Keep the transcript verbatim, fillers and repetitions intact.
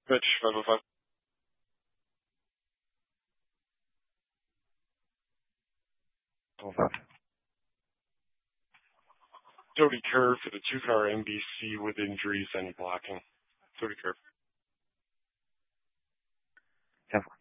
Pitch, five oh five. Hold on. Cody Kerr for the two-car N B C with injuries and blocking. Cody Kerr. ten four.